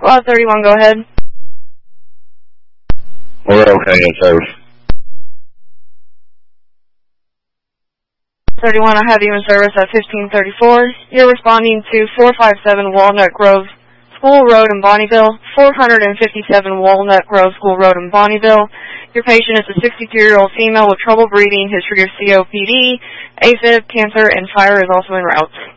31, go ahead. We're okay in service. 31, I have you in service at 1534. You're responding to 457 Walnut Grove School Road in Bonnieville, 457 Walnut Grove School Road in Bonnieville. Your patient is a 62-year-old female with trouble breathing, history of COPD, AFib, cancer, and fire is also en route.